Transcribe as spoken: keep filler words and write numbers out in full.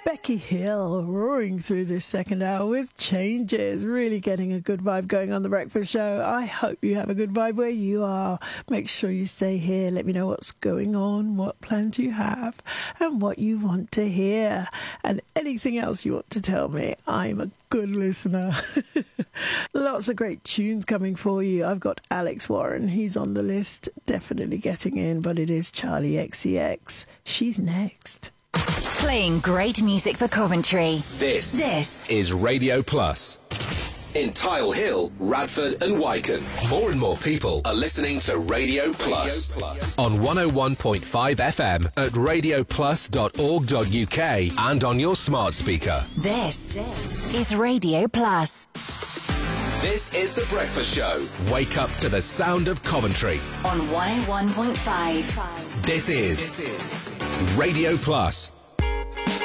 Becky Hill roaring through this second hour with Changes, really getting a good vibe going on The Breakfast Show. I hope you have a good vibe where you are. Make sure you stay here. Let me know what's going on, what plans you have, and what you want to hear. And anything else you want to tell me. I'm a good listener. Lots of great tunes coming for you. I've got Alex Warren. He's on the list, definitely getting in, but it is Charlie X C X. She's next. Playing great music for Coventry. This, this is Radio Plus. In Tile Hill, Radford and Wycombe, more and more people are listening to Radio Plus, Radio Plus. On one oh one point five F M at radio plus dot org dot U K and on your smart speaker. This, this is Radio Plus. This is The Breakfast Show. Wake up to the sound of Coventry. On one oh one point five. This is, this is Radio Plus.